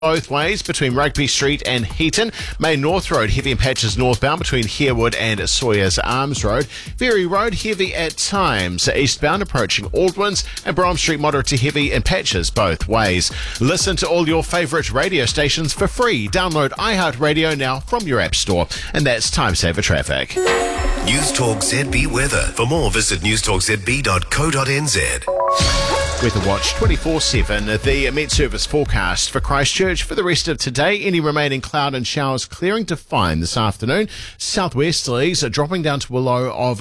both ways between Rugby Street and Heaton. Main North Road, heavy in patches northbound between Harewood and Sawyers Arms Road. Ferry Road, heavy at times. Eastbound approaching Aldwins, and Brom Street, moderate to heavy in patches both ways. Listen to all your favourite radio stations for free. Download iHeartRadio now from your app store. And that's Time Saver Traffic. News Talk ZB weather. For more, visit newstalkzb.co.nz. Weather Watch 24/7. The Met Service forecast for Christchurch for the rest of today. Any remaining cloud and showers clearing to fine this afternoon. Southwesterlies are dropping down to a low of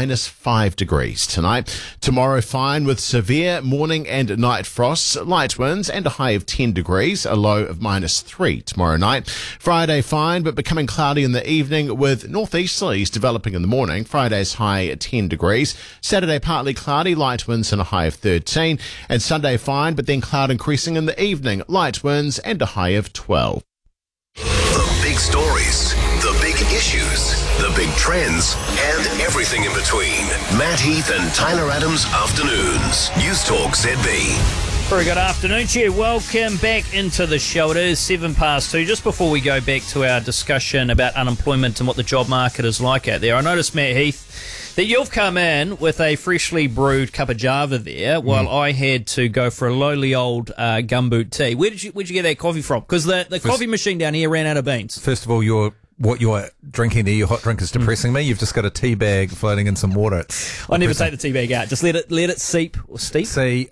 -5 degrees tonight. Tomorrow fine with severe morning and night frosts, light winds and a high of 10 degrees, a low of -3 tomorrow night. Friday fine but becoming cloudy in the evening with northeasterlies developing in the morning. Friday's high at 10 degrees. Saturday partly cloudy, light winds and a high of 13. And Sunday fine, but then cloud increasing in the evening, light winds and a high of 12. The big stories, the big issues, the big trends, and everything in between. Matt Heath and Tyler Adams Afternoons. News Talk ZB. Very good afternoon to you. Welcome back into the show. It is 2:07. Just before we go back to our discussion about unemployment and what the job market is like out there, I noticed, Matt Heath, that you've come in with a freshly brewed cup of Java there, while I had to go for a lowly old gumboot tea. Where'd you get that coffee from? Because the coffee machine down here ran out of beans. First of all, what you're drinking there, your hot drink, is depressing me. You've just got a tea bag floating in some water. I never take the tea bag out. Just let it seep or steep. See,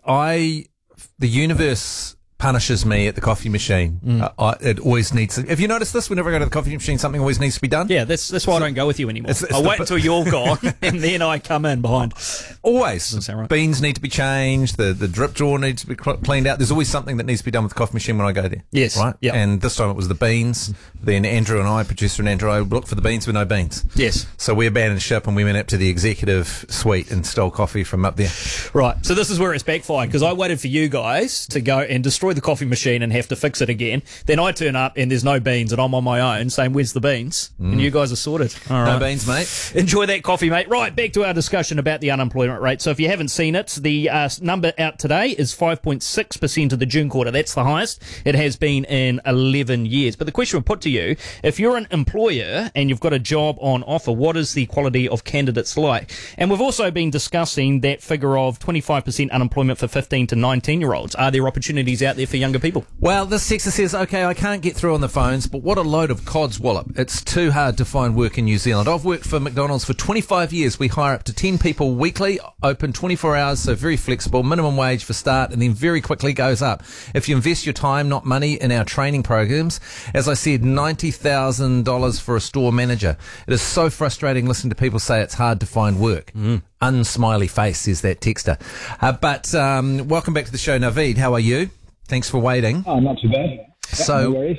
the universe punishes me at the coffee machine. It always needs to. Have you noticed this? Whenever I go to the coffee machine, something always needs to be done. Yeah, that's why I don't go with you anymore. I wait until you're gone, and then I come in behind. Always. Doesn't sound right. Beans need to be changed. The drip drawer needs to be cleaned out. There's always something that needs to be done with the coffee machine when I go there. Yes. Right? Yep. And this time it was the beans. Then Andrew and I, producer and Andrew, I looked for the beans with no beans. Yes. So we abandoned ship and we went up to the executive suite and stole coffee from up there. Right. So this is where it's backfired, because I waited for you guys to go and destroy the coffee machine and have to fix it again. Then I turn up and there's no beans, and I'm on my own saying, "Where's the beans?" And you guys are sorted. All right. No beans, mate. Enjoy that coffee, mate. Right, back to our discussion about the unemployment rate. So if you haven't seen it, the number out today is 5.6% of the June quarter. That's the highest it has been in 11 years. But the question we put to you, if you're an employer and you've got a job on offer, what is the quality of candidates like? And we've also been discussing that figure of 25% unemployment for 15 to 19-year-olds. Are there opportunities out there for younger people? Well, this texter says, okay, I can't get through on the phones, but what a load of codswallop. It's too hard to find work in New Zealand. I've worked for McDonald's for 25 years. We hire up to 10 people weekly, open 24 hours, so very flexible, minimum wage for start, and then very quickly goes up. If you invest your time, not money, in our training programs, as I said, $90,000 for a store manager. It is so frustrating listening to people say it's hard to find work. Unsmiley face, says that texter. But welcome back to the show, Naveed. How are you? Thanks for waiting. Oh, not too bad. No worries.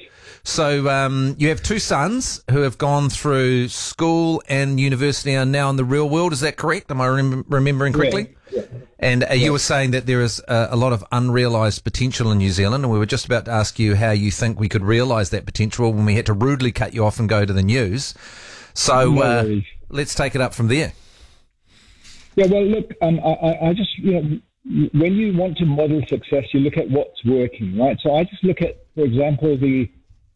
So you have two sons who have gone through school and university and are now in the real world. Is that correct? Am I remembering correctly? Yeah. And you were saying that there is a lot of unrealised potential in New Zealand, and we were just about to ask you how you think we could realise that potential when we had to rudely cut you off and go to the news. So let's take it up from there. Yeah, well, look, I just, when you want to model success, you look at what's working, right? So I just look at, for example, the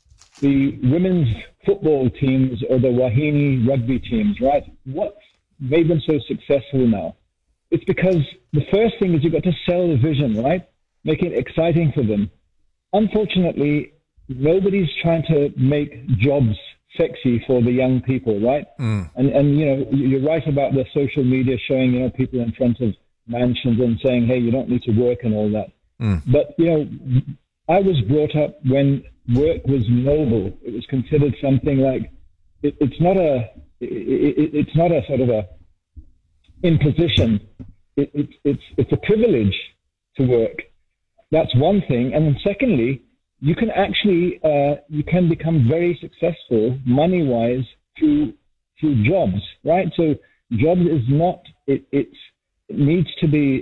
women's football teams or the Wahine rugby teams, right? What's made them so successful now? It's because the first thing is you've got to sell the vision, right? Make it exciting for them. Unfortunately, nobody's trying to make jobs sexy for the young people, right? And you're right about the social media showing, people in front of mansions and saying, hey, you don't need to work and all that. But, I was brought up when work was noble. It was considered something like, it's not a sort of a imposition. It's a privilege to work. That's one thing. And then secondly, you can actually, you can become very successful money-wise through jobs, right? So jobs is not, it needs to be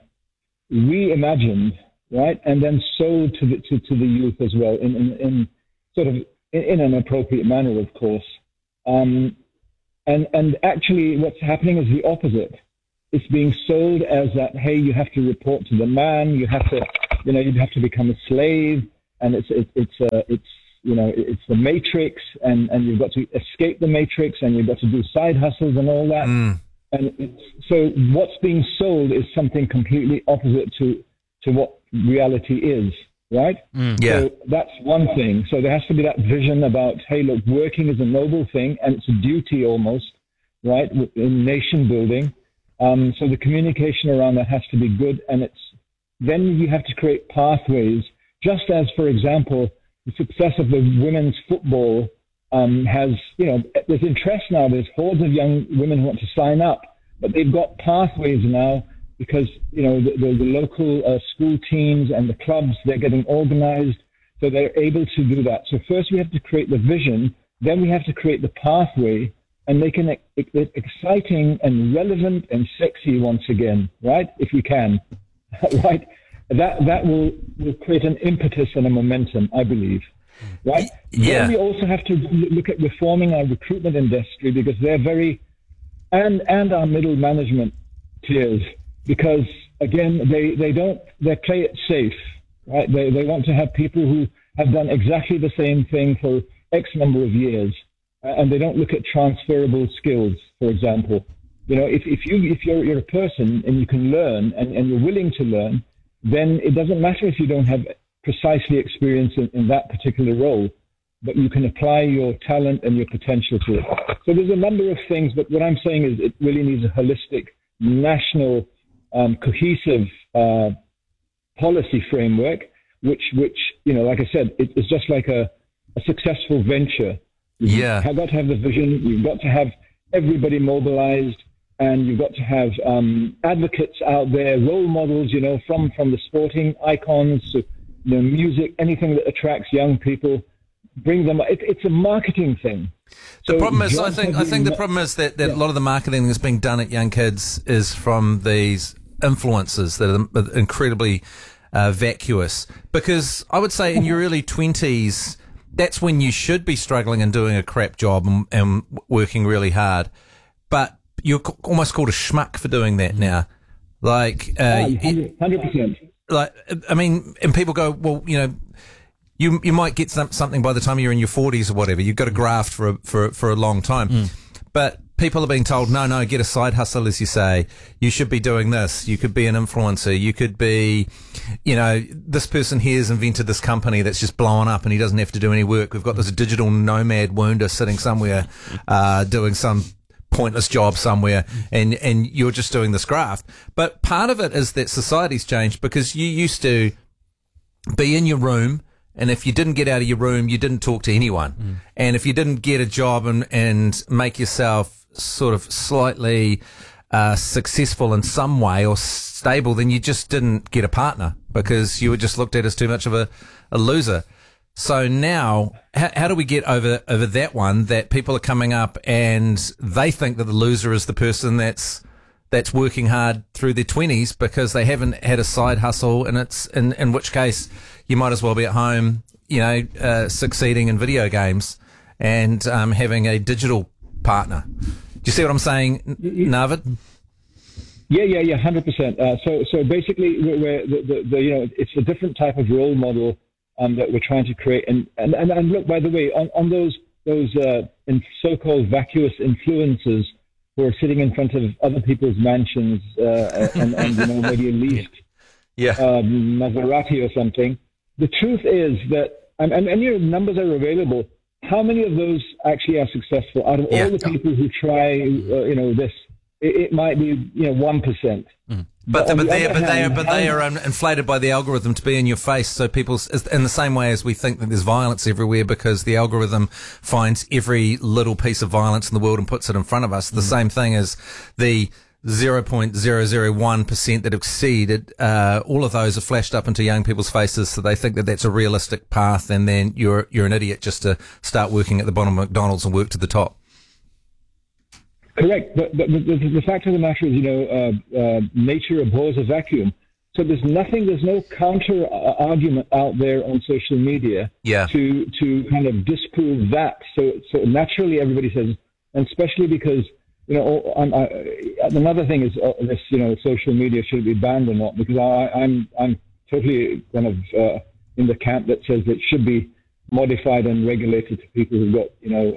reimagined, right? And then sold to the youth as well in sort of in an appropriate manner, of course. And actually what's happening is the opposite. It's being sold as that, hey, you have to report to the man, you have to become a slave. and it's the matrix, and you've got to escape the matrix, and you've got to do side hustles and all that. And so what's being sold is something completely opposite to what reality is, right? Yeah. So that's one thing. So there has to be that vision about, hey, look, working is a noble thing, and it's a duty almost, right, in nation building. So the communication around that has to be good, and then you have to create pathways, just as, for example, the success of the women's football has, there's interest now. There's hordes of young women who want to sign up, but they've got pathways now because, the local school teams and the clubs, they're getting organized, so they're able to do that. So first we have to create the vision, then we have to create the pathway and make it exciting and relevant and sexy once again, right? If we can, right? That will create an impetus and a momentum, I believe. Right? Yeah. Then we also have to look at reforming our recruitment industry, because they're and our middle management tiers, because again, they play it safe, right? They want to have people who have done exactly the same thing for X number of years, and they don't look at transferable skills, for example. If you're a person and you can learn and you're willing to learn, then it doesn't matter if you don't have precisely experience in that particular role, but you can apply your talent and your potential to it. So there's a number of things, but what I'm saying is it really needs a holistic, national, cohesive policy framework, which like I said, it's just like a successful venture. Yeah. You've got to have the vision, you've got to have everybody mobilized, and you've got to have advocates out there, role models, from the sporting icons to music, anything that attracts young people, bring them. It's a marketing thing. The problem is, I think the problem is that a lot of the marketing that's being done at young kids is from these influencers that are incredibly vacuous. Because I would say in your early 20s, that's when you should be struggling and doing a crap job and working really hard. But you're almost called a schmuck for doing that now. Like, 100%. Like, I mean, and people go, well, you might get something by the time you're in your 40s or whatever. You've got to graft for a long time. But people are being told, no, get a side hustle, as you say. You should be doing this. You could be an influencer. You could be, this person here has invented this company that's just blowing up and he doesn't have to do any work. We've got this digital nomad wounda sitting somewhere, doing some pointless job somewhere, and you're just doing this graft. But part of it is that society's changed, because you used to be in your room, and if you didn't get out of your room, you didn't talk to anyone. And if you didn't get a job and make yourself sort of slightly successful in some way or stable, then you just didn't get a partner, because you were just looked at as too much of a loser. So now, how do we get over that one, that people are coming up and they think that the loser is the person that's working hard through their 20s because they haven't had a side hustle, and it's in which case you might as well be at home, succeeding in video games and having a digital partner. Do you see what I'm saying, Navid? Yeah, 100%. So basically, it's a different type of role model that we're trying to create, and look, by the way, on those so-called vacuous influencers who are sitting in front of other people's mansions and maybe a leased Maserati or something. The truth is that, and your numbers are available. How many of those actually are successful? Out of all the people who try, this, it might be 1%. But they are inflated by the algorithm to be in your face. So people, in the same way as we think that there's violence everywhere because the algorithm finds every little piece of violence in the world and puts it in front of us. The same thing as the 0.001% that exceeded, all of those are flashed up into young people's faces, so they think that that's a realistic path, and then you're an idiot just to start working at the bottom of McDonald's and work to the top. Correct, but the fact of the matter is, nature abhors a vacuum. So there's no counter argument out there on social media to kind of disprove that. So naturally everybody says, and especially because another thing is this, social media should be banned or not, because I'm totally kind of in the camp that says it should be modified and regulated to people who've got,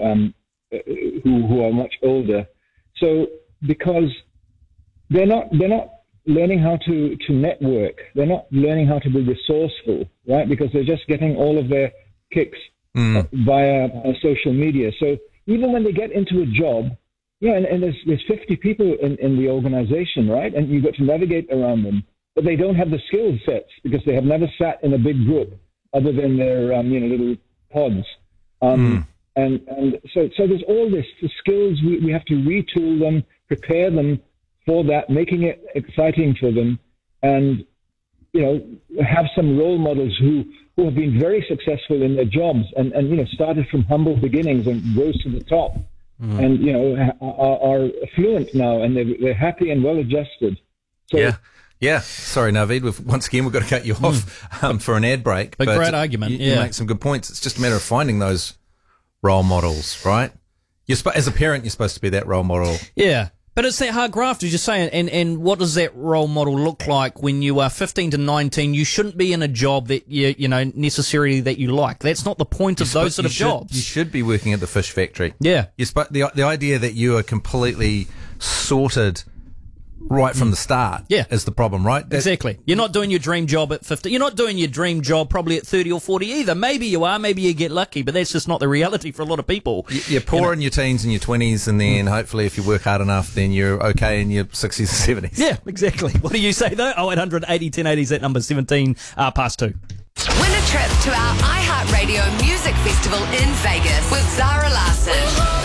who are much older. So because they're not learning how to network, they're not learning how to be resourceful, right? Because they're just getting all of their kicks via social media. So even when they get into a job, and there's 50 people in the organization, right? And you've got to navigate around them, but they don't have the skill sets because they have never sat in a big group other than their little pods. And so there's all this, the skills, we have to retool them, prepare them for that, making it exciting for them, and have some role models who have been very successful in their jobs and started from humble beginnings and rose to the top, and are fluent now, and they're happy and well adjusted. So, yeah. Sorry, Naveed. We've got to cut you off for an ad break. But great argument. You make some good points. It's just a matter of finding those role models, right? As a parent, you're supposed to be that role model. Yeah. But it's that hard graft, as you're saying, and what does that role model look like when you are 15 to 19? You shouldn't be in a job that necessarily that you like. That's not the point of those sort of jobs. You should be working at the fish factory. Yeah. The idea that you are completely sorted right from the start is the problem, right? Exactly. You're not doing your dream job at 50. You're not doing your dream job probably at 30 or 40 either. Maybe you are. Maybe you get lucky, but that's just not the reality for a lot of people. You're poor in your teens and your 20s, and then hopefully if you work hard enough, then you're okay in your 60s and 70s. Yeah, exactly. What do you say, though? 0800 80 1080 is that number, 17 past 2. Win a trip to our iHeartRadio Music Festival in Vegas with Zara Larsson.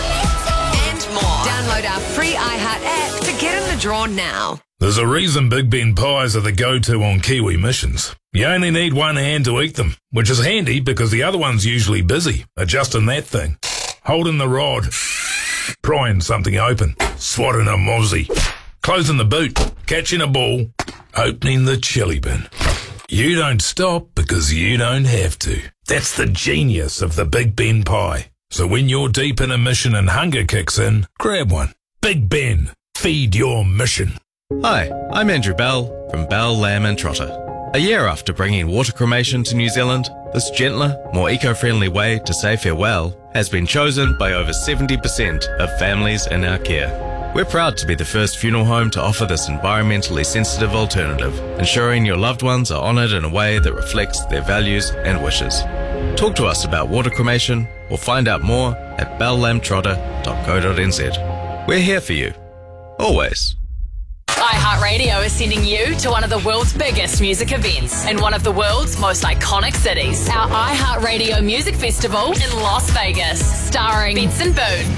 And more. Download our free iHeart app to get in the draw now. There's a reason Big Ben pies are the go-to on Kiwi missions. You only need one hand to eat them, which is handy because the other one's usually busy adjusting that thing, holding the rod, prying something open, swatting a mozzie, closing the boot, catching a ball, opening the chili bin. You don't stop because you don't have to. That's the genius of the Big Ben pie. So when you're deep in a mission and hunger kicks in, grab one. Big Ben, feed your mission. Hi, I'm Andrew Bell from Bell, Lamb and Trotter. A year after bringing water cremation to New Zealand, this gentler, more eco-friendly way to say farewell has been chosen by over 70% of families in our care. We're proud to be the first funeral home to offer this environmentally sensitive alternative, ensuring your loved ones are honoured in a way that reflects their values and wishes. Talk to us about water cremation or find out more at belllamtrotter.co.nz. We're here for you. Always. iHeartRadio is sending you to one of the world's biggest music events in one of the world's most iconic cities. Our iHeartRadio Music Festival in Las Vegas, starring Benson Boone,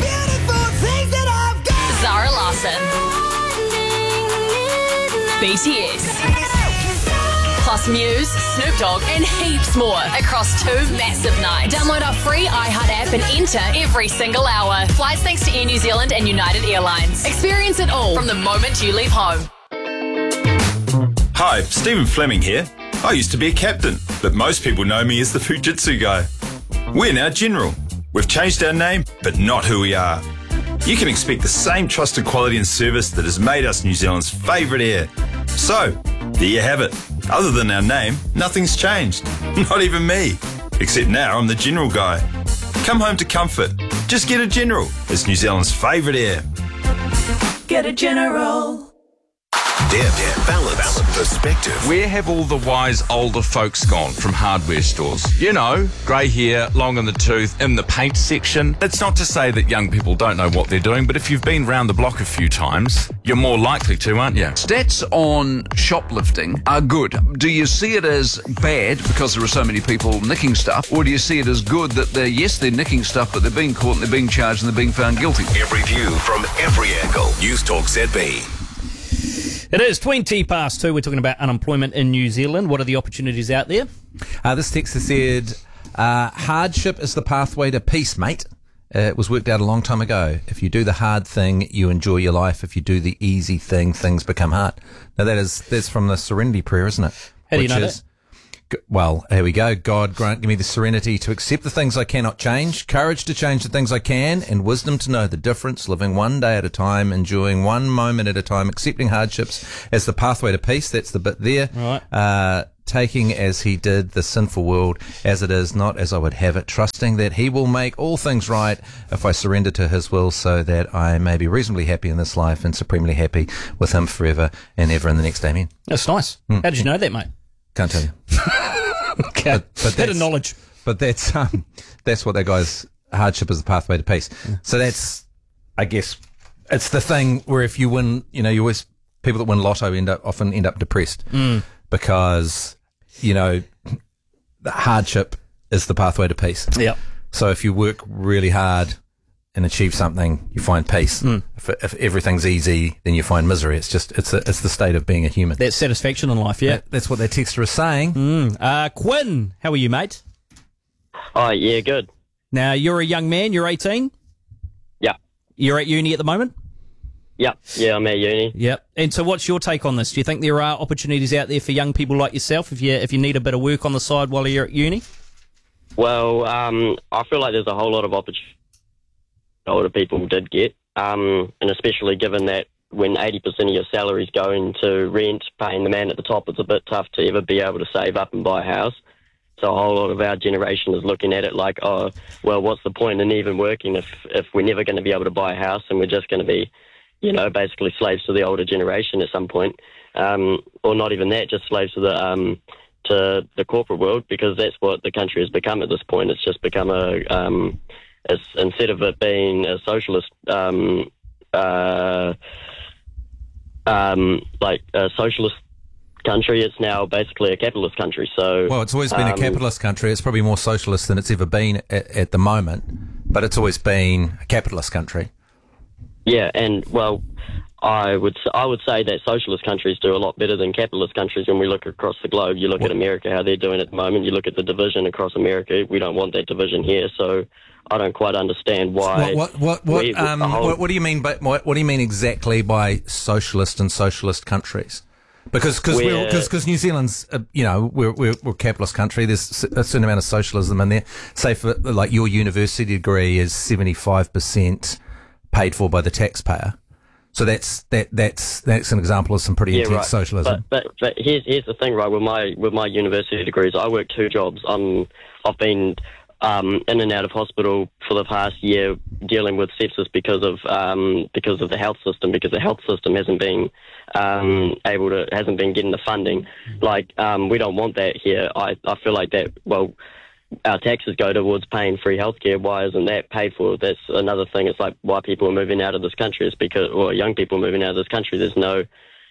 Zara Larsson, BTS, plus Muse, Snoop Dogg, and heaps more across 2 massive nights. Download our free iHeart app and enter every single hour. Flights thanks to Air New Zealand and United Airlines. Experience it all from the moment you leave home. Hi, Stephen Fleming here. I used to be a captain, but most people know me as the Fujitsu guy. We're now General. We've changed our name, but not who we are. You can expect the same trusted quality and service that has made us New Zealand's favourite air. So, there you have it. Other than our name, nothing's changed. Not even me. Except now I'm the General guy. Come home to comfort. Just get a General. It's New Zealand's favourite air. Get a General. Depth, balance, perspective. Where have all the wise older folks gone from hardware stores? You know, grey hair, long in the tooth, in the paint section. That's not to say that young people don't know what they're doing, but if you've been round the block a few times, you're more likely to, aren't you? Stats on shoplifting are good. Do you see it as bad because there are so many people nicking stuff, or do you see it as good that they're nicking stuff, but they're being caught and they're being charged and they're being found guilty? Every view from every angle. News Talk ZB. It is 20 past 2. We're talking about unemployment in New Zealand. What are the opportunities out there? This text has said, hardship is the pathway to peace, mate. It was worked out a long time ago. If you do the hard thing, you enjoy your life. If you do the easy thing, things become hard. Now, that's from the Serenity Prayer, isn't it? How do you know that? Well, here we go. God, give me the serenity to accept the things I cannot change, courage to change the things I can, and wisdom to know the difference, living one day at a time, enjoying one moment at a time, accepting hardships as the pathway to peace. That's the bit there. Right. taking as he did the sinful world as it is, not as I would have it, trusting that he will make all things right if I surrender to his will, so that I may be reasonably happy in this life and supremely happy with him forever and ever in the next. Amen. That's nice. How did you know that, mate? Can't tell you. Okay. But Bit of knowledge. But that's what that guy's hardship is the pathway to peace. So that's, I guess, it's the thing where if you win, you always, people that win lotto often end up depressed because, the hardship is the pathway to peace. Yeah. So if you work really hard and achieve something, you find peace. If everything's easy, then you find misery. It's just, it's the state of being a human. That's satisfaction in life, yeah. That's what that texter is saying. Quinn, how are you, mate? Oh, yeah, good. Now, you're a young man, you're 18? Yeah. You're at uni at the moment? Yep. Yeah, I'm at uni. Yep. And so what's your take on this? Do you think there are opportunities out there for young people like yourself if you need a bit of work on the side while you're at uni? Well, I feel like there's a whole lot of opportunities older people did get, and especially given that when 80% of your salary is going to rent, paying the man at the top, it's a bit tough to ever be able to save up and buy a house. So a whole lot of our generation is looking at it like, oh, well, what's the point in even working if we're never going to be able to buy a house and we're just going to be, basically slaves to the older generation at some point, or not even that, just slaves to the corporate world, because that's what the country has become at this point. It's just become instead of it being a socialist, like a socialist country, it's now basically a capitalist country. So, well, it's always been a capitalist country. It's probably more socialist than it's ever been at the moment, but it's always been a capitalist country. Yeah, and well, I would say that socialist countries do a lot better than capitalist countries when we look across the globe. You look at America, how they're doing at the moment. You look at the division across America. We don't want that division here, so I don't quite understand why. What do you mean? What do you mean exactly by socialist and socialist countries? Because New Zealand's we're a capitalist country. There's a certain amount of socialism in there. Say for like your university degree is 75% paid for by the taxpayer. So that's an example of some pretty intense socialism. But here's the thing, right? With my university degrees, I work two jobs. I've been in and out of hospital for the past year dealing with sepsis because of the health system, because the health system hasn't been getting the funding. Like, we don't want that here. I feel like that, well, our taxes go towards paying free healthcare. Why isn't that paid for? That's another thing. It's like why people are moving out of this country is because, or young people are moving out of this country. There's no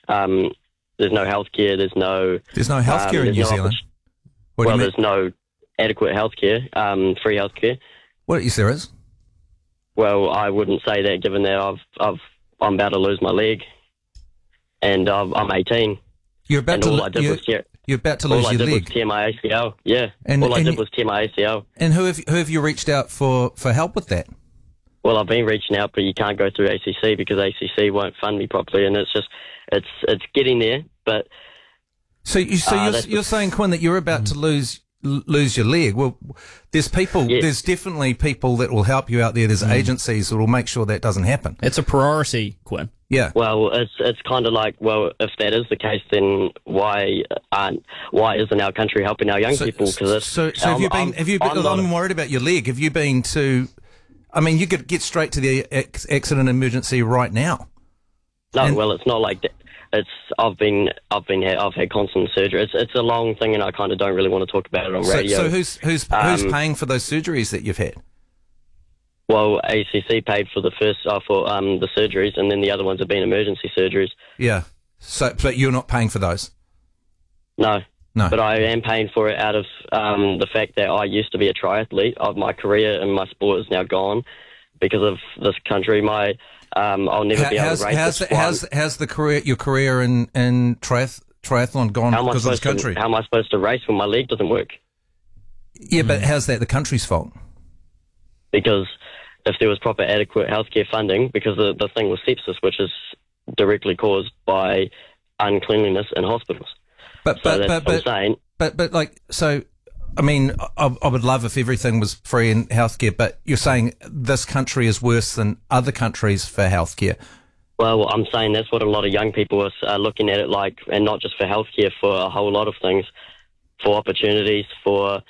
healthcare. There's no healthcare in New Zealand. There's no adequate healthcare, free healthcare. What is there is? Well, I wouldn't say that, given that I'm about to lose my leg, and I'm 18. You're about to lose your leg. All I did was tear my ACL. Yeah. All I did was tear my ACL. And who have you reached out for help with that? Well, I've been reaching out, but you can't go through ACC because ACC won't fund me properly, and it's just it's getting there. But you're saying, Quinn, that you're about to lose your leg. Well, there's people. Yes. There's definitely people that will help you out there. There's agencies that will make sure that doesn't happen. It's a priority, Quinn. Yeah. Well, it's kind of like, well, if that is the case, then why isn't our country helping our young people? Because have you been? I'm worried about your leg. Have you been to? I mean, you could get straight to the accident emergency right now. No, well, it's not like that. I've had constant surgery. It's a long thing, and I kind of don't really want to talk about it on radio. So who's paying for those surgeries that you've had? Well, ACC paid for the first for the surgeries, and then the other ones have been emergency surgeries. Yeah. So, but you're not paying for those? No. No. But I am paying for it out of the fact that I used to be a triathlete. My career and my sport is now gone because of this country. I'll never be able to race. How's your career in triathlon gone because of this country? How am I supposed to race when my leg doesn't work? Yeah, but how's that the country's fault? Because if there was proper adequate healthcare funding, because the thing was sepsis, which is directly caused by uncleanliness in hospitals. But I mean, I would love if everything was free in healthcare, but you're saying this country is worse than other countries for healthcare. Well, I'm saying that's what a lot of young people are looking at it like, and not just for healthcare, for a whole lot of things. opportunities, for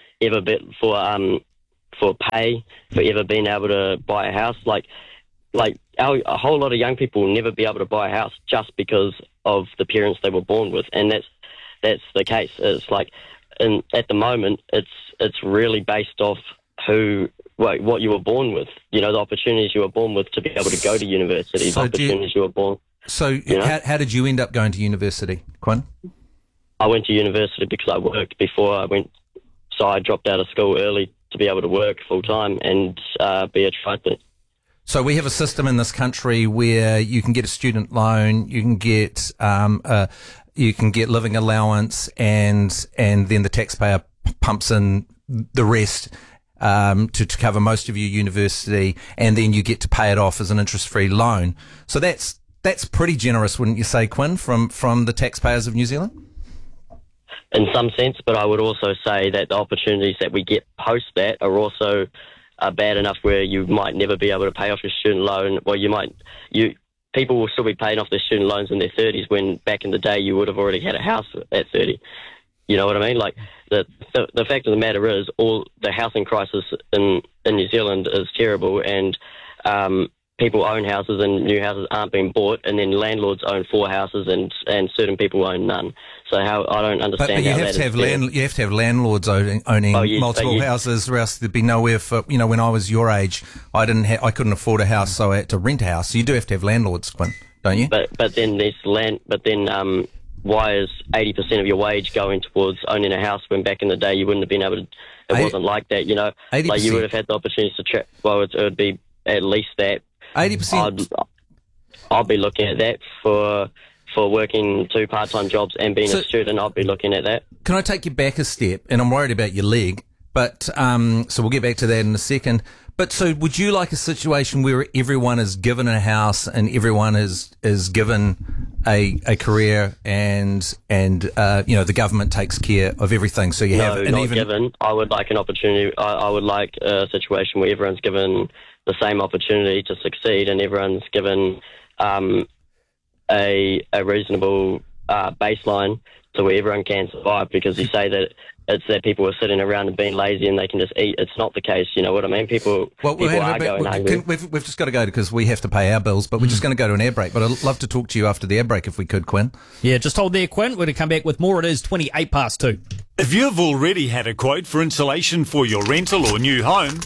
pay, for ever being able to buy a house. Like a whole lot of young people will never be able to buy a house just because of the parents they were born with, and that's the case. It's like, at the moment, it's really based off what you were born with. You know, the opportunities you were born with to be able to go to university, the opportunities you were born. So, how did you end up going to university, Quinn? I went to university because I worked before I went, so I dropped out of school early to be able to work full time and be a triathlete. So we have a system in this country where you can get a student loan, you can get living allowance, and then the taxpayer pumps in the rest to cover most of your university, and then you get to pay it off as an interest-free loan. So that's pretty generous, wouldn't you say, Quinn, from the taxpayers of New Zealand? In some sense, but I would also say that the opportunities that we get post that are also bad enough where you might never be able to pay off your student loan. Well, people will still be paying off their student loans in their 30s, when back in the day you would have already had a house at 30. You know what I mean? Like, the fact of the matter is, all the housing crisis in New Zealand is terrible, and people own houses and new houses aren't being bought, and then landlords own 4 houses and certain people own none. So I don't understand but you how have that to is have you have to have landlords owning multiple houses, or else there'd be nowhere for, when I was your age, I couldn't afford a house, so I had to rent a house. So you do have to have landlords, Quinn, don't you? But then why is 80% of your wage going towards owning a house, when back in the day you wouldn't have been able to? It wasn't like that, 80%. Like, you would have had the opportunity to it would be at least that. 80%. I'll be looking at that for working 2 part-time jobs and being a student. I'll be looking at that. Can I take you back a step? And I'm worried about your leg, but so we'll get back to that in a second. But so, would you like a situation where everyone is given a house and everyone is given a career, and the government takes care of everything? So given. I would like an opportunity. I would like a situation where everyone's given the same opportunity to succeed, and everyone's given a reasonable baseline to where everyone can survive. Because you say that it's that people are sitting around and being lazy and they can just eat. It's not the case. You know what I mean? People are going hungry. We've just got to go because we have to pay our bills, but we're just going to go to an air break. But I'd love to talk to you after the air break if we could, Quinn. Yeah, just hold there, Quinn. We're going to come back with more. It is 2:28. If you've already had a quote for insulation for your rental or new home...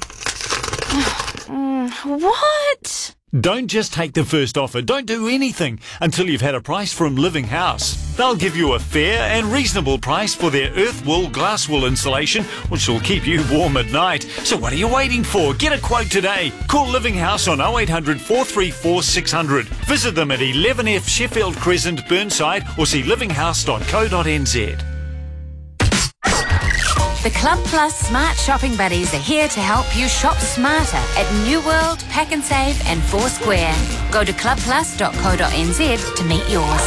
What? Don't just take the first offer. Don't do anything until you've had a price from Living House. They'll give you a fair and reasonable price for their earth wool, glass wool insulation, which will keep you warm at night. So what are you waiting for? Get a quote today. Call Living House on 0800 434 600. Visit them at 11F Sheffield Crescent, Burnside, or see livinghouse.co.nz. The Club Plus Smart Shopping Buddies are here to help you shop smarter at New World, Pack and Save and Foursquare. Go to clubplus.co.nz to meet yours.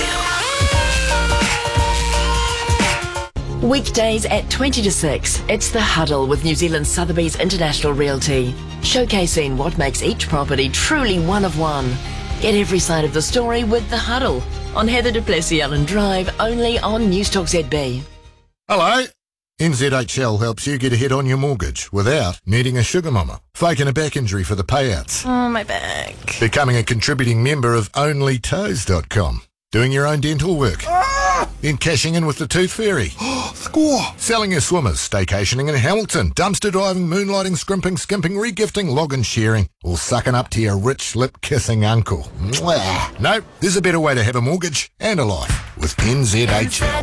Weekdays at 20 to 6, it's The Huddle with New Zealand Sotheby's International Realty, showcasing what makes each property truly one of one. Get every side of the story with The Huddle on Heather du Plessis Allen Drive, only on Newstalk ZB. Hello. NZHL helps you get ahead on your mortgage without needing a sugar mama, faking a back injury for the payouts. Oh, my back. Becoming a contributing member of OnlyToes.com. Doing your own dental work. Then cashing in with the Tooth Fairy. Score! Selling your swimmers, staycationing in Hamilton, dumpster diving, moonlighting, scrimping, skimping, regifting, log-in sharing, or sucking up to your rich lip-kissing uncle. Mwah. No, there's a better way to have a mortgage and a life with NZHL.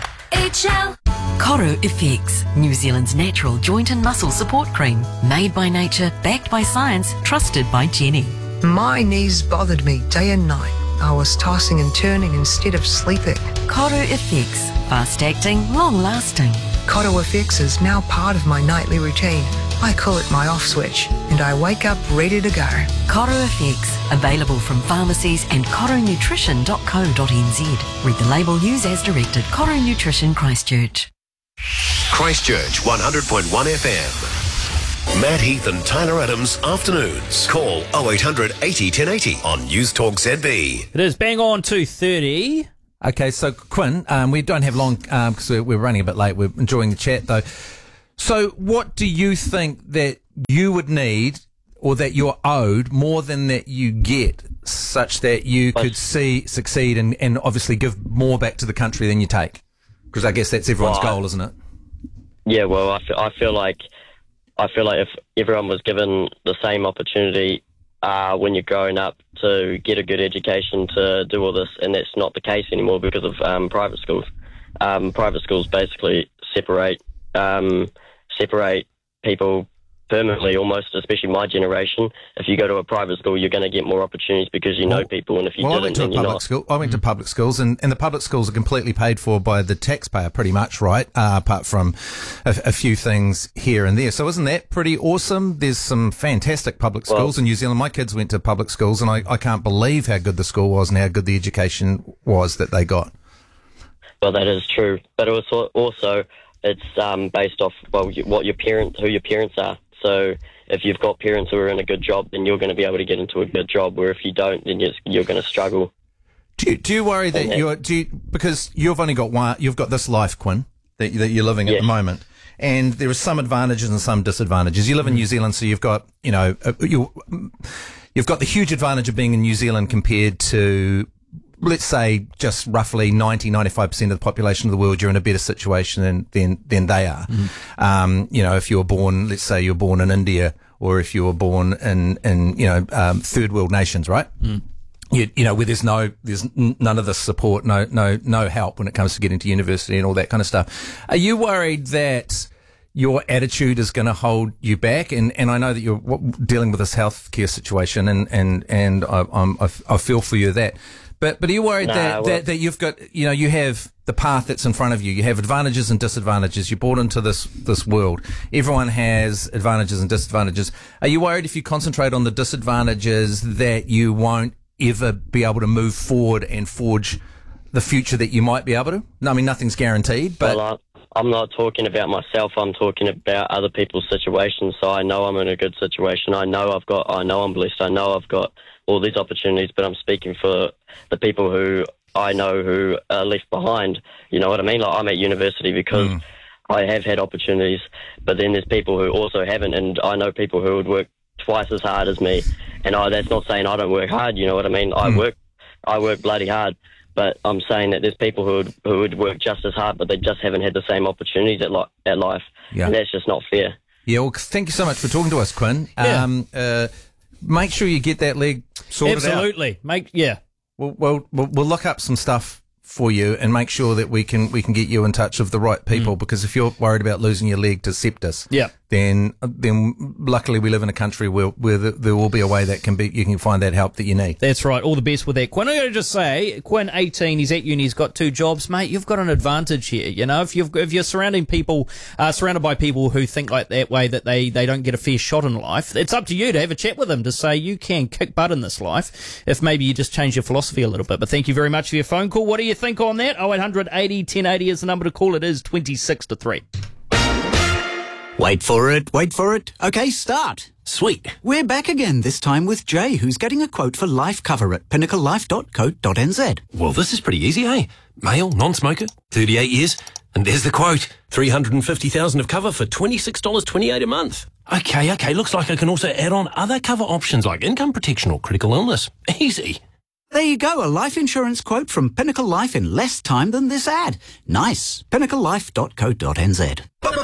Koru FX, New Zealand's natural joint and muscle support cream. Made by nature, backed by science, trusted by Jenny. My knees bothered me day and night. I was tossing and turning instead of sleeping. Koru FX, fast-acting, long-lasting. Koru FX is now part of my nightly routine. I call it my off switch, and I wake up ready to go. Koru FX, available from pharmacies and korunutrition.co.nz. Read the label, use as directed. Koru Nutrition Christchurch. Christchurch 100.1 FM. Matt Heath and Tyler Adams afternoons. Call 0800 80 1080 on News Talk ZB. It is bang on 2:30. Okay, so Quinn, we don't have long because we're running a bit late. We're enjoying the chat though. So what do you think that you would need or that you're owed more than that you get such that you could succeed and obviously give more back to the country than you take? Because I guess that's everyone's goal, isn't it? Yeah, well, I feel like if everyone was given the same opportunity when you're growing up to get a good education to do all this, and that's not the case anymore because of private schools. Private schools basically separate people permanently, almost, especially my generation. If you go to a private school, you're going to get more opportunities because you know people, and if you didn't, then you're not. I went to public schools, and the public schools are completely paid for by the taxpayer, pretty much, right? Apart from a few things here and there. So isn't that pretty awesome? There's some fantastic public schools in New Zealand. My kids went to public schools, and I can't believe how good the school was and how good the education was that they got. Well, that is true, but also it's based off who your parents are. So if you've got parents who are in a good job, then you're going to be able to get into a good job. Where if you don't, then you're going to struggle. Do you worry that because you've only got one, you've got this life, Quinn, that you're living at the moment, and there are some advantages and some disadvantages. You live in New Zealand, so you've got you've got the huge advantage of being in New Zealand compared to, let's say, just roughly 95% of the population of the world. You're in a better situation than they are. If you're born, let's say you're born in India, or if you were born in third world nations, right? Where there's none of the support, no help when it comes to getting to university and all that kind of stuff. Are you worried that your attitude is going to hold you back? And I know that you're dealing with this healthcare situation, and I feel for you that. But are you worried that you've got, you have the path that's in front of you? You have advantages and disadvantages. You're born into this world. Everyone has advantages and disadvantages. Are you worried if you concentrate on the disadvantages that you won't ever be able to move forward and forge the future that you might be able to? No, I mean, nothing's guaranteed, but... Well, I'm not talking about myself. I'm talking about other people's situations. So I know I'm in a good situation. I know I'm blessed. I know I've got all these opportunities, but I'm speaking for the people who I know who are left behind. You know what I mean? Like, I'm at university because I have had opportunities, but then there's people who also haven't, and I know people who would work twice as hard as me. And that's not saying I don't work hard. You know what I mean? I work bloody hard. But I'm saying that there's people who would work just as hard, but they just haven't had the same opportunities at life. Yeah. And that's just not fair. Yeah, well, thank you so much for talking to us, Quinn. Yeah. Make sure you get that leg sorted out. Absolutely. We'll look up some stuff for you and make sure that we can get you in touch with the right people, because if you're worried about losing your leg to sepsis, then luckily we live in a country where there will be a way that you can find that help that you need. That's right. All the best with that. Quinn, I got to just say, Quinn, 18, he's at uni, he's got 2 jobs, mate. You've got an advantage here. You know, if you're surrounded by people who think like that way, that they don't get a fair shot in life, it's up to you to have a chat with them to say you can kick butt in this life if maybe you just change your philosophy a little bit. But thank you very much for your phone call. What do you think on that? 0800 80 1080 is the number to call. It is 26 to 3. Wait for it. Okay, start. Sweet. We're back again, this time with Jay, who's getting a quote for life cover at pinnaclelife.co.nz. Well, this is pretty easy, eh? Male, non-smoker, 38 years, and there's the quote. $350,000 of cover for $26.28 a month. Okay, looks like I can also add on other cover options like income protection or critical illness. Easy. There you go, a life insurance quote from Pinnacle Life in less time than this ad. Nice. pinnaclelife.co.nz.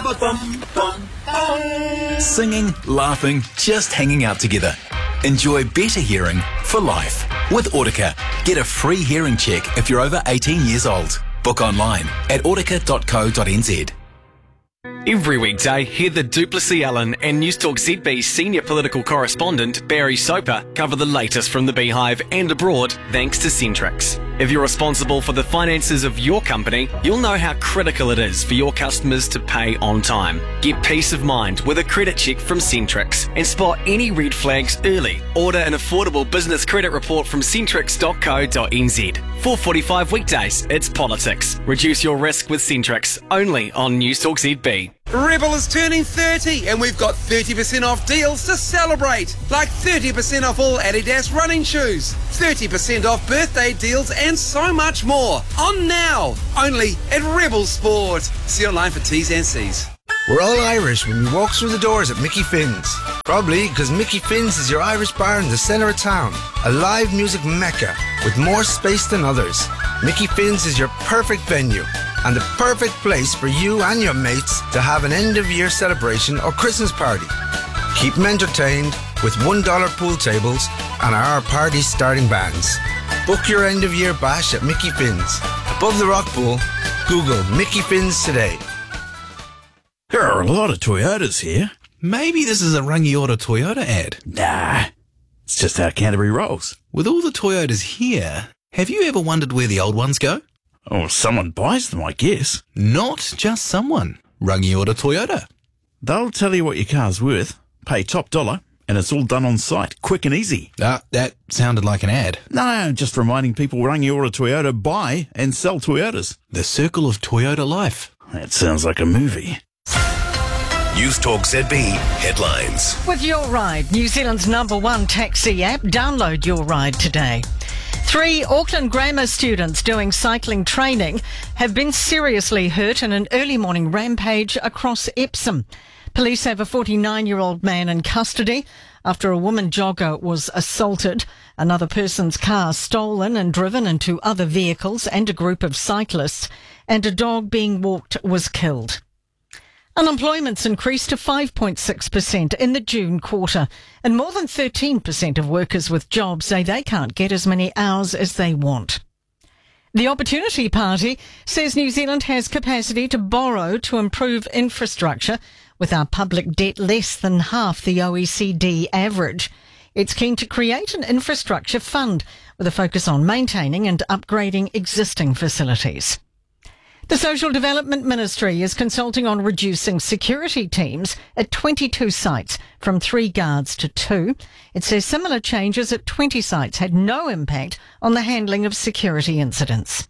Singing, laughing, just hanging out together. Enjoy better hearing for life. With Audica, get a free hearing check if you're over 18 years old. Book online at audica.co.nz. Every weekday, hear the Duplessis Allen and News Talk ZB senior political correspondent Barry Soper cover the latest from the Beehive and abroad thanks to Centrix. If you're responsible for the finances of your company, you'll know how critical it is for your customers to pay on time. Get peace of mind with a credit check from Centrix and spot any red flags early. Order an affordable business credit report from centrix.co.nz. 4:45 weekdays, it's politics. Reduce your risk with Centrix, only on News Talk ZB. Rebel is turning 30 and we've got 30% off deals to celebrate. Like 30% off all Adidas running shoes, 30% off birthday deals and so much more. On now, only at Rebel Sport. See online for T's and C's. We're all Irish when we walk through the doors at Mickey Finn's. Probably because Mickey Finn's is your Irish bar in the centre of town. A live music mecca with more space than others. Mickey Finn's is your perfect venue and the perfect place for you and your mates to have an end-of-year celebration or Christmas party. Keep them entertained with $1 pool tables and our party starting bands. Book your end-of-year bash at Mickey Finn's. Above the rock pool, Google Mickey Finn's today. There are a lot of Toyotas here. Maybe this is a Rangi Auto Toyota ad. Nah, it's just how Canterbury rolls. With all the Toyotas here, have you ever wondered where the old ones go? Oh, someone buys them, I guess. Not just someone. Rangi Auto Toyota. They'll tell you what your car's worth, pay top dollar, and it's all done on site, quick and easy. That sounded like an ad. No, just reminding people Rangi Auto Toyota buy and sell Toyotas. The circle of Toyota life. That sounds like a movie. News Talk ZB headlines. With Your Ride, New Zealand's #1 taxi app, download Your Ride today. 3 Auckland grammar students doing cycling training have been seriously hurt in an early morning rampage across Epsom. Police have a 49-year-old man in custody after a woman jogger was assaulted, another person's car stolen and driven into other vehicles and a group of cyclists, and a dog being walked was killed. Unemployment's increased to 5.6% in the June quarter, and more than 13% of workers with jobs say they can't get as many hours as they want. The Opportunity Party says New Zealand has capacity to borrow to improve infrastructure, with our public debt less than half the OECD average. It's keen to create an infrastructure fund with a focus on maintaining and upgrading existing facilities. The Social Development Ministry is consulting on reducing security teams at 22 sites from 3 guards to 2. It says similar changes at 20 sites had no impact on the handling of security incidents.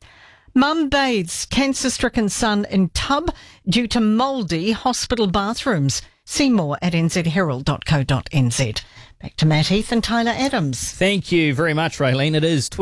Mum bathes cancer-stricken son in tub due to mouldy hospital bathrooms. See more at nzherald.co.nz. Back to Matt Heath and Tyler Adams. Thank you very much, Raylene. It is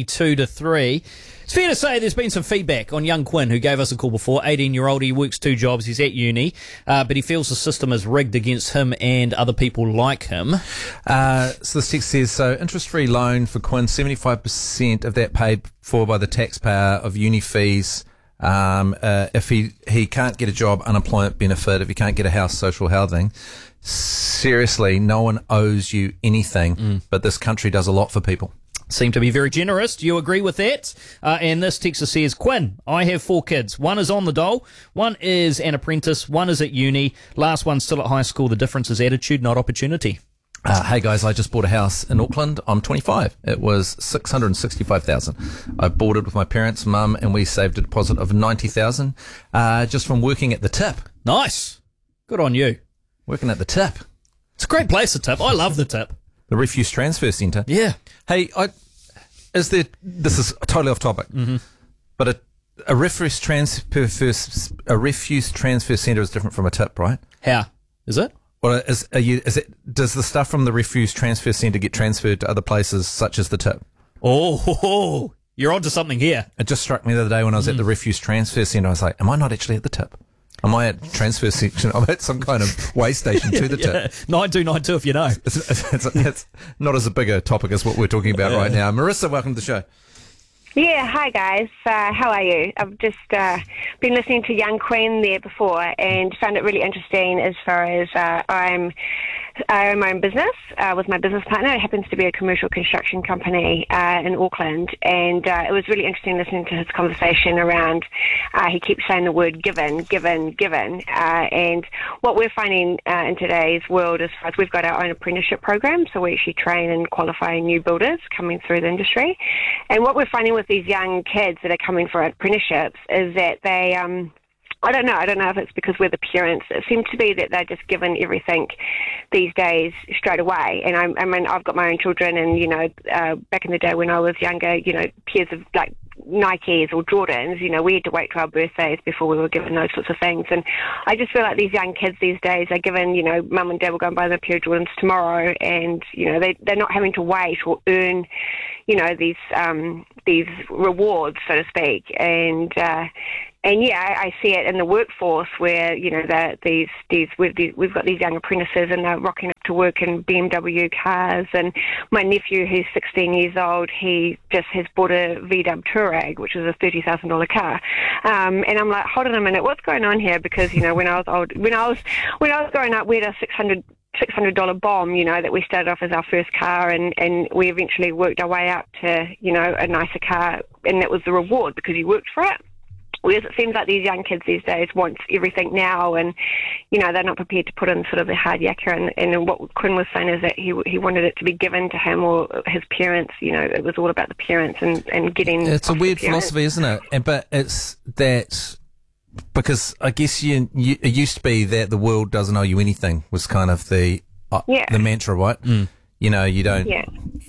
22-3. It's fair to say there's been some feedback on young Quinn, who gave us a call before. 18-year-old, he works 2 jobs, he's at uni, but he feels the system is rigged against him and other people like him. So this text says, interest-free loan for Quinn, 75% of that paid for by the taxpayer of uni fees. If he can't get a job, unemployment benefit. If he can't get a house, social housing. Seriously, no one owes you anything, but this country does a lot for people. Seem to be very generous. Do you agree with that? And this texter says, Quinn, I have 4 kids. 1 is on the dole, 1 is an apprentice, 1 is at uni, last one's still at high school. The difference is attitude, not opportunity. Hey guys, I just bought a house in Auckland. I'm 25. It was $665,000. I bought it with my parents, mum, and we saved a deposit of $90,000 just from working at the tip. Nice. Good on you. Working at the tip. It's a great place, the tip. I love the tip. The Refuse Transfer Centre. Yeah. Hey, this is totally off topic, but a refuse transfer centre is different from a tip, right? How is it? Well, does the stuff from the refuse transfer centre get transferred to other places such as the tip? Oh, you're onto something here. It just struck me the other day when I was at the refuse transfer centre. I was like, am I not actually at the tip? Am I at transfer section? I'm at some kind of way station to the tip. 9292 if you know. It's not as big a topic as what we're talking about right now. Marissa, welcome to the show. Yeah, hi guys. How are you? I've just been listening to Young Queen there before and found it really interesting as far as I own my own business with my business partner. It happens to be a commercial construction company in Auckland, and it was really interesting listening to his conversation around, he keeps saying the word given, and what we're finding in today's world as far as we've got our own apprenticeship program, so we actually train and qualify new builders coming through the industry, and what we're finding with these young kids that are coming for apprenticeships is that they I don't know if it's because we're the parents. It seems to be that they're just given everything these days straight away. And I mean, I've got my own children, and back in the day when I was younger, peers of Nikes or Jordans. You know, we had to wait till our birthdays before we were given those sorts of things. And I just feel like these young kids these days are given, you know, mum and dad will go and buy them a pair of Jordans tomorrow, and, you know, they're not having to wait or earn, you know, these rewards, so to speak. And yeah, I see it in the workforce where, you know, we've got these young apprentices and they're rocking up to work in BMW cars. And my nephew, who's 16 years old, he just has bought a VW Touareg, which is a $30,000 car. And I'm like, hold on a minute, what's going on here? Because, you know, when I was growing up, we had a $600 bomb, you know, that we started off as our first car, and we eventually worked our way up to, you know, a nicer car, and that was the reward because you worked for it. Whereas it seems like these young kids these days want everything now, and, you know, they're not prepared to put in sort of the hard yakka. And what Quinn was saying is that he wanted it to be given to him or his parents. You know, it was all about the parents and getting. It's a weird philosophy, isn't it? But it's that because I guess it used to be that the world doesn't owe you anything was kind of the mantra, right? Mm. You know, you don't. Yeah.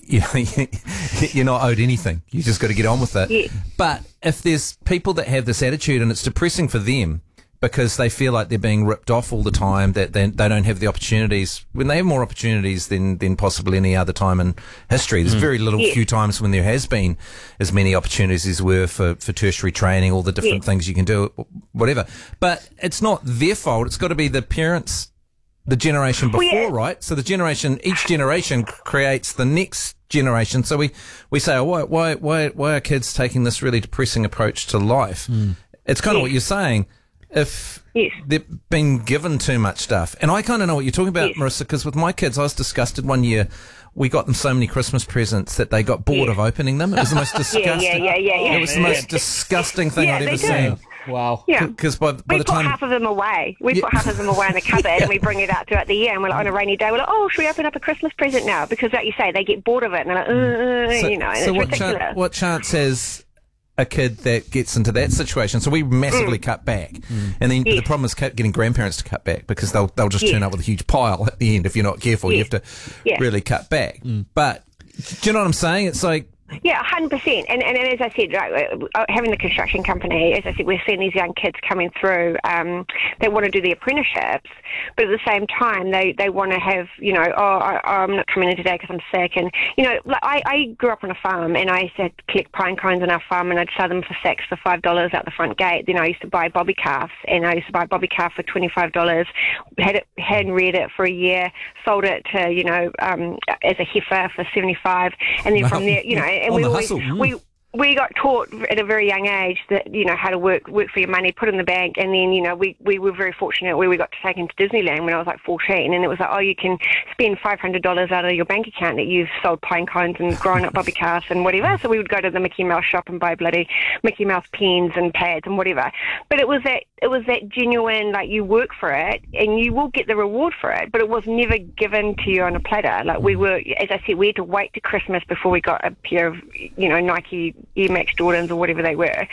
You're not owed anything. You just got to get on with it. Yeah. But if there's people that have this attitude, and it's depressing for them because they feel like they're being ripped off all the time, that they don't have the opportunities when they have more opportunities than possibly any other time in history. There's very few times when there has been as many opportunities as were for tertiary training, all the different things you can do, whatever. But it's not their fault. It's got to be the parents. The generation before, right? So each generation creates the next generation. So we say, oh, why are kids taking this really depressing approach to life? Mm. It's kind of what you're saying. If they've been given too much stuff. And I kind of know what you're talking about, Marissa, because with my kids, I was disgusted one year. We got them so many Christmas presents that they got bored of opening them. It was the most disgusting. It was the most disgusting thing I'd ever seen. Wow. Yeah. Because by the we time... put half of them away. We put half of them away in the cupboard and we bring it out throughout the year, and we're like, on a rainy day, we're like, oh, should we open up a Christmas present now? Because like you say, they get bored of it and they're like, you know, and it's ridiculous. What chance has a kid that gets into that situation? So we massively cut back. And then the problem is getting grandparents to cut back because they'll just turn up with a huge pile at the end if you're not careful. You have to really cut back. But do you know what I'm saying? It's like, yeah, 100%. And as I said, right, having the construction company, as I said, we're seeing these young kids coming through. They want to do the apprenticeships, but at the same time, they want to have, you know, I'm not coming in today because I'm sick. And, you know, like I grew up on a farm, and I used to collect pine cones on our farm, and I'd sell them for sacks for $5 out the front gate. Then I used to buy bobby calves, and I used to buy a bobby calf for $25, had it hand-reared it for a year, sold it to, you know, as a heifer for $75, and then from there, you know, and we got taught at a very young age that, you know, how to work for your money, put it in the bank, and then, you know, we were very fortunate where we got to take him to Disneyland when I was like 14, and it was like, oh, you can spend $500 out of your bank account that you've sold pine cones and grown up bobby calves and whatever. So we would go to the Mickey Mouse shop and buy bloody Mickey Mouse pens and pads and whatever. But it was that genuine, like, you work for it and you will get the reward for it, but it was never given to you on a platter. Like, we were, as I said, we had to wait to Christmas before we got a pair of, you know, Nike Air Max Jordans or whatever they were.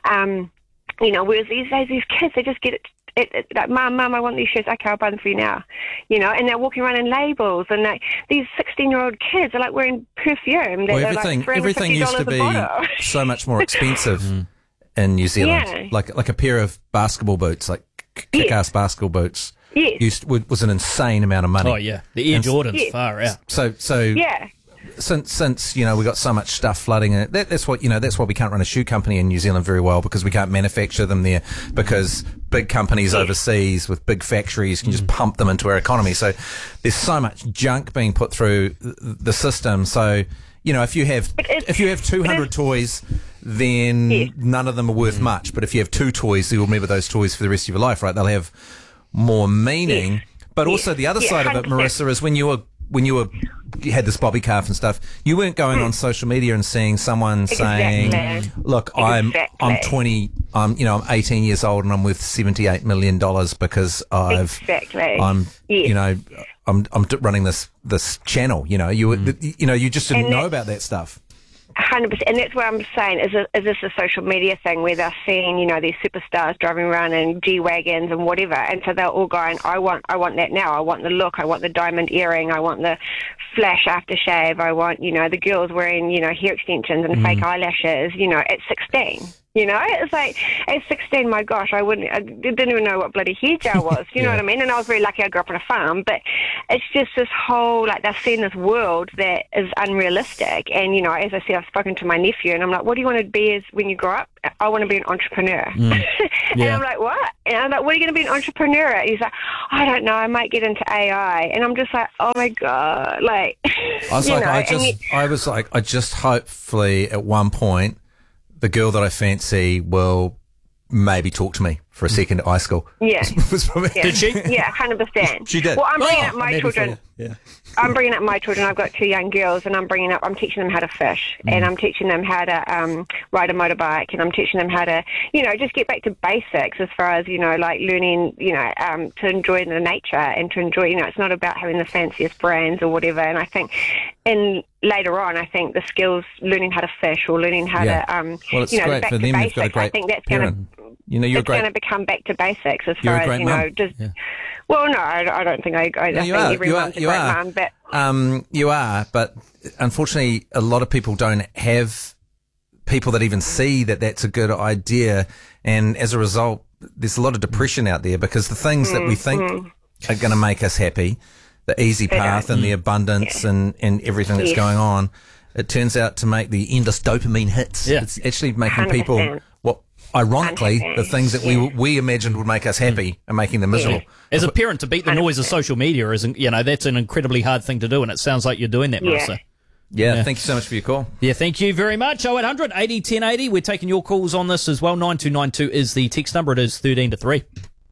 You know, whereas these days, these kids, they just get it like, Mum, I want these shoes. Okay, I'll buy them for you now. You know, and they're walking around in labels, and these 16-year-old kids are like wearing perfume. Well, everything used to be so much more expensive in New Zealand. Yeah. Like a pair of basketball boots, like kick-ass basketball boots. Yes. Was an insane amount of money. Oh yeah, the Air Jordans, far out. So yeah. Since you know, we got so much stuff flooding in it, that's why we can't run a shoe company in New Zealand very well, because we can't manufacture them there, because big companies overseas with big factories can just pump them into our economy. So there's so much junk being put through the system. So, you know, if you have 200 toys, then none of them are worth much. But if you have 2 toys, you'll remember those toys for the rest of your life, right? They'll have more meaning. But also the other side of it, Marissa, is when you had this bobby calf and stuff, you weren't going on social media and seeing someone saying, look, I'm 18 years old and I'm worth $78 million because I'm running this channel. You know, you just didn't know about that stuff. 100%, and that's what I'm saying. Is this a social media thing where they're seeing, these superstars driving around in G-Wagons and whatever, and so they're all going, I want that now. I want the look. I want the diamond earring. I want the flash aftershave. I want, the girls wearing, hair extensions and fake eyelashes. At 16. It's like, at 16, my gosh, I didn't even know what bloody hair gel was, you know what I mean? And I was very lucky I grew up on a farm, but it's just this whole, they've seen this world that is unrealistic. And, as I said, I've spoken to my nephew, and I'm like, what do you want to be when you grow up? I want to be an entrepreneur. And I'm like, what? And I'm like, what are you going to be an entrepreneur at? He's like, I don't know, I might get into AI. And I'm just like, oh my God, I just hopefully at one point, the girl that I fancy will maybe talk to me for a second at high school. Yeah. Did she? Yeah, 100%. She did. Well, I'm bringing up my children. Yeah. I'm bringing up my children. I've got 2 young girls, and I'm teaching them how to fish, and I'm teaching them how to ride a motorbike, and I'm teaching them how to, just get back to basics as far as, learning, to enjoy the nature and to enjoy, it's not about having the fanciest brands or whatever. And I think, later on, I think the skills, learning how to fish or learning how to, well, it's great back for to them. basics, You've got a great I think that's going to. You're going to become back to basics as You're far a great as, mum. just... Yeah. Well, no, I don't think I think everyone's a great mum, but... You are, but unfortunately, a lot of people don't have people that even see that that's a good idea, and as a result, there's a lot of depression out there because the things that we think are going to make us happy, the easy path and the abundance and everything that's going on, it turns out to make the endless dopamine hits. Yeah. It's actually making 100%. People... Ironically, 100%. The things that we imagined would make us happy are making them miserable. As a parent, to beat the noise of social media isn't, that's an incredibly hard thing to do, and it sounds like you're doing that, Marissa. Yeah, thank you so much for your call. Yeah, thank you very much. 0800 80 1080. We're taking your calls on this as well. 9292 is the text number. It is 13 to 3.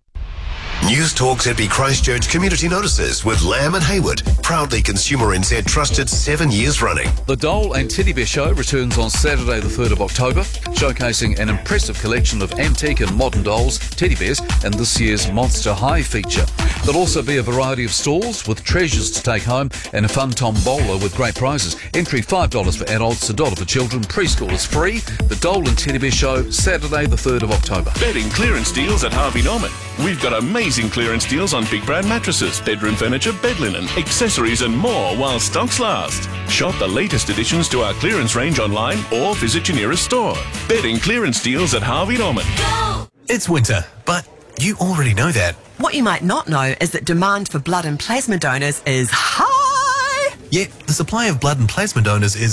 News Talk ZB Christchurch Community Notices with Lamb and Hayward. Proudly Consumer NZ trusted 7 years running. The Dole and Teddy Bear Show returns on Saturday the 3rd of October, showcasing an impressive collection of antique and modern dolls, teddy bears, and this year's Monster High feature. There'll also be a variety of stalls with treasures to take home and a fun tombola with great prizes. Entry $5 for adults, $1 for children. Preschool is free. The Dole and Teddy Bear Show, Saturday the 3rd of October. Bedding clearance deals at Harvey Norman. We've got amazing clearance deals on big brand mattresses, bedroom furniture, bed linen, accessories and more while stocks last. Shop the latest additions to our clearance range online or visit your nearest store. Bedding clearance deals at Harvey Norman. It's winter, but you already know that. What you might not know is that demand for blood and plasma donors is high. Yet the supply of blood and plasma donors is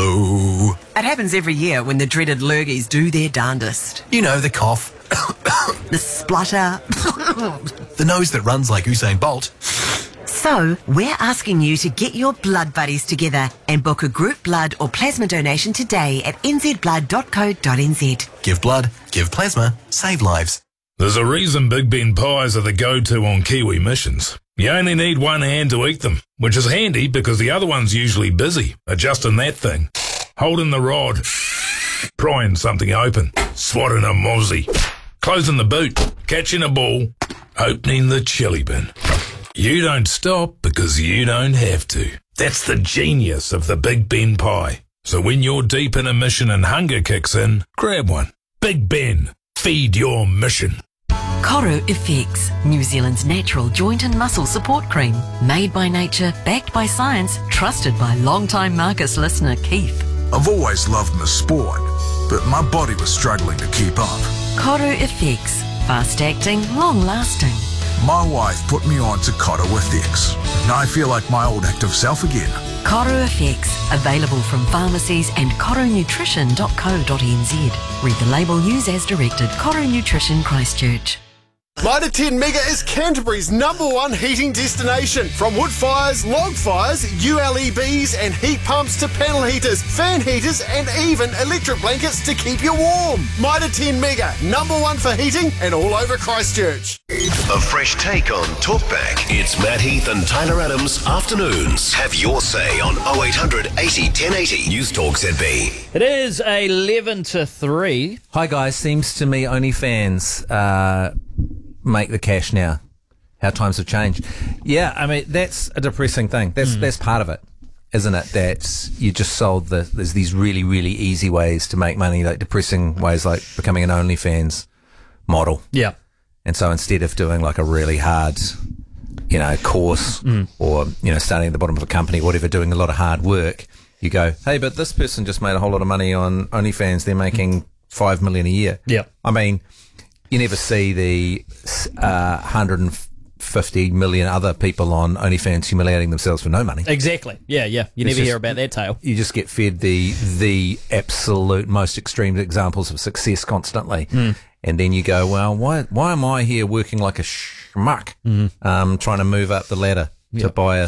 low. It happens every year when the dreaded lurgies do their darndest. You know, the cough. The splutter. The nose that runs like Usain Bolt. So, we're asking you to get your blood buddies together and book a group blood or plasma donation today at nzblood.co.nz. Give blood, give plasma, save lives. There's a reason Big Ben pies are the go-to on Kiwi missions. You only need one hand to eat them, which is handy because the other one's usually busy adjusting that thing, holding the rod, prying something open, swatting a mozzie, closing the boot, catching a ball, opening the chili bin. You don't stop because you don't have to. That's the genius of the Big Ben pie. So when you're deep in a mission and hunger kicks in, grab one. Big Ben, feed your mission. Koru FX, New Zealand's natural joint and muscle support cream. Made by nature, backed by science, trusted by long-time Marcus listener Keith. I've always loved my sport, but my body was struggling to keep up. Koru FX, fast-acting, long-lasting. My wife put me on to Koru FX. Now I feel like my old active self again. Koru FX, available from pharmacies and korunutrition.co.nz. Read the label, use as directed. Koru Nutrition Christchurch. Mitre 10 Mega is Canterbury's #1 heating destination. From wood fires, log fires, ULEBs and heat pumps to panel heaters, fan heaters and even electric blankets to keep you warm. Mitre 10 Mega, #1 for heating and all over Christchurch. A fresh take on Talkback. It's Matt Heath and Tyler Adams Afternoons. Have your say on 0800 80 1080. News Talk ZB. It is 11 to 3. Hi guys, seems to me OnlyFans make the cash now. How times have changed. Yeah, I mean, that's a depressing thing. That's part of it. isn't it, that you just sold there's these really, really easy ways to make money, like depressing ways like becoming an OnlyFans model. Yeah. And so instead of doing like a really hard, course or, starting at the bottom of a company, whatever, doing a lot of hard work, you go, hey, but this person just made a whole lot of money on OnlyFans. They're making $5 million a year. Yeah. I mean, you never see the 150 million other people on OnlyFans humiliating themselves for no money. Exactly. Yeah. You never hear about that tale. You just get fed the absolute most extreme examples of success constantly. And then you go, well, why am I here working like a schmuck, trying to move up the ladder to buy a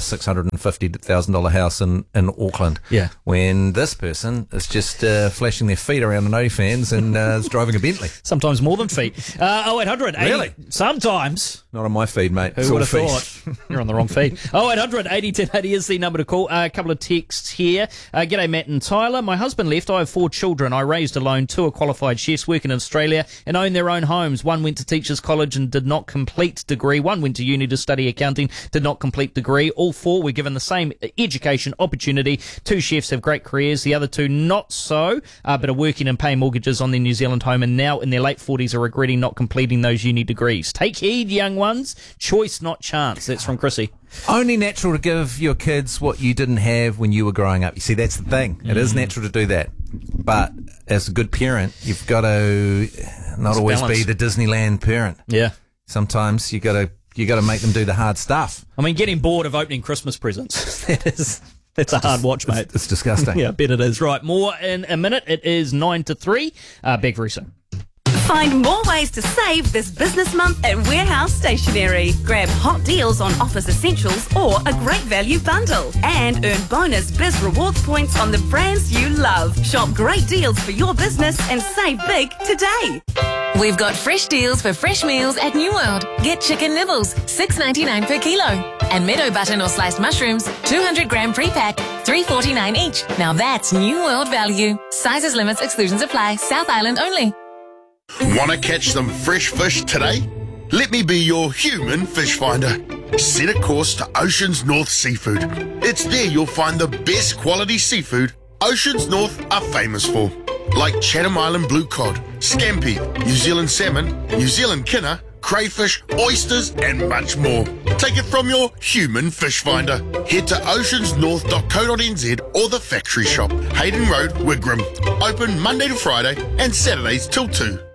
$650,000 house in Auckland? Yeah. When this person is just flashing their feet around an OnlyFans and is driving a Bentley. Sometimes more than feet. 0800. Really? Sometimes. Not on my feed, mate. Who would have thought? You're on the wrong feed. 0800 80 1080 is the number to call. A couple of texts here. G'day, Matt and Tyler. My husband left. I have 4 children. I raised alone. 2 are qualified chefs working in Australia and own their own homes. 1 went to Teachers College and did not complete degree. 1 went to uni to study accounting, did not complete degree. All 4 were given the same education opportunity. 2 chefs have great careers. The other 2 not so, but are working and paying mortgages on their New Zealand home and now in their late 40s are regretting not completing those uni degrees. Take heed, young ones. Choice, not chance. That's from Chrissy. Only natural to give your kids what you didn't have when you were growing up. You see, that's the thing. It is natural to do that. But as a good parent, you've got to not always be the Disneyland parent. Yeah. Sometimes you got to make them do the hard stuff. I mean, getting bored of opening Christmas presents. That's a hard watch, mate. It's disgusting. Yeah, I bet it is. Right, more in a minute. It is 9 to 3. Back very soon. Find more ways to save this business month at Warehouse Stationery. Grab hot deals on office essentials or a great value bundle. And earn bonus Biz Rewards points on the brands you love. Shop great deals for your business and save big today. We've got fresh deals for fresh meals at New World. Get chicken nibbles, $6.99 per kilo. And meadow button or sliced mushrooms, 200 gram pre-pack, $3.49 each. Now that's New World value. Sizes, limits, exclusions apply. South Island only. Want to catch some fresh fish today? Let me be your human fish finder. Set a course to Oceans North Seafood. It's there you'll find the best quality seafood Oceans North are famous for, like Chatham Island blue cod, scampi, New Zealand salmon, New Zealand kinner, crayfish, oysters and much more. Take it from your human fish finder. Head to oceansnorth.co.nz or the factory shop, Hayden Road, Wigram. Open Monday to Friday and Saturdays till 2.